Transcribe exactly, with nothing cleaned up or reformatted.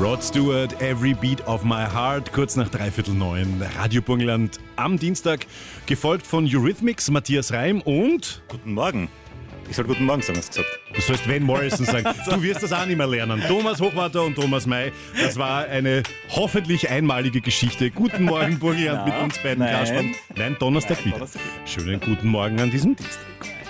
Rod Stewart, Every Beat of My Heart, kurz nach dreiviertel neun, Radio Burgenland am Dienstag, gefolgt von Eurythmics, Matthias Reim und... Guten Morgen. Ich soll guten Morgen sagen, hast du gesagt. Du sollst Van Morrison sagen. Du wirst das auch nicht mehr lernen. Thomas Hochwarter und Thomas May, das war eine hoffentlich einmalige Geschichte. Guten Morgen, Burgenland, mit uns beiden nein. Kasperl. Nein, Donnerstag Nein, wieder. Donnerstag wieder. Schönen guten Morgen an diesem Dienstag.